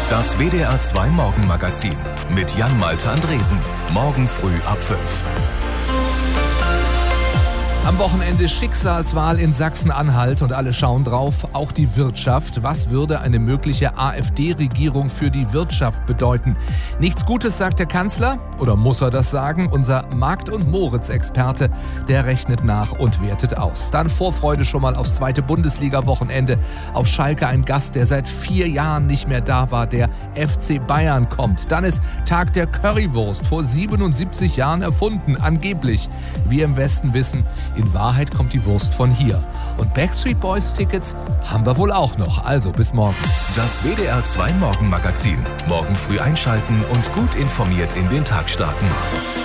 Das WDR 2 Morgenmagazin mit Jan-Malte Andresen. Morgen früh ab 5. Am Wochenende Schicksalswahl in Sachsen-Anhalt und alle schauen drauf, auch die Wirtschaft. Was würde eine mögliche AfD-Regierung für die Wirtschaft bedeuten? Nichts Gutes, sagt der Kanzler, oder muss er das sagen? Unser Markt- und Moritz-Experte, der rechnet nach und wertet aus. Dann Vorfreude schon mal aufs zweite Bundesliga-Wochenende. Auf Schalke ein Gast, der seit 4 Jahren nicht mehr da war, der FC Bayern kommt. Dann ist Tag der Currywurst, vor 77 Jahren erfunden, angeblich. Wir im Westen wissen, in Wahrheit kommt die Wurst von hier. Und Backstreet Boys Tickets haben wir wohl auch noch. Also bis morgen. Das WDR 2 Morgenmagazin. Morgen früh einschalten und gut informiert in den Tag starten.